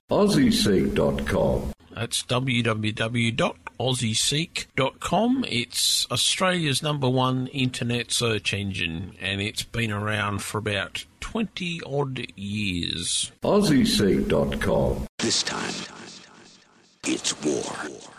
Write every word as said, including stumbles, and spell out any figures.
Aussie Seek dot com. That's w w w dot aussie seek dot com. It's Australia's number one internet search engine, and it's been around for about twenty odd years. Aussie Seek dot com. This time, it's war.